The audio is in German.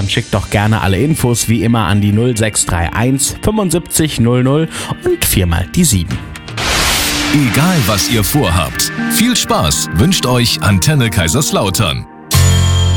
dann schickt doch gerne alle Infos wie immer an die 0631 75 00 und 4 mal die 7. Egal was ihr vorhabt, viel Spaß wünscht euch Antenne Kaiserslautern.